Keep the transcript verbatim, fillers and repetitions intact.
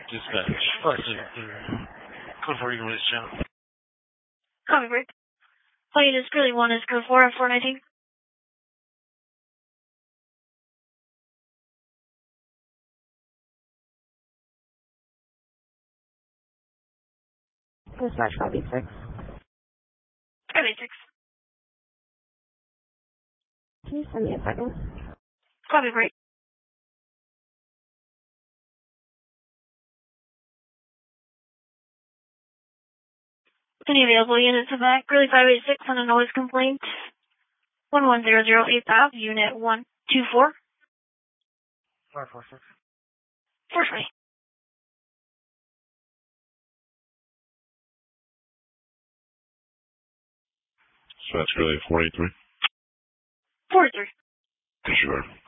Dispatch. Five six clear. Code four, you can release channel. Copy break. All units Gurley one is code four at four nineteen. Dispatch five eight six. five eight six. Can you send me a second? Copy break. Any available units of that? Gurley five eight six on a noise complaint. one one zero zero eighth Ave, unit one two four. Five four six. four twenty. Dispatch Gurley four eight three. four three. Sure.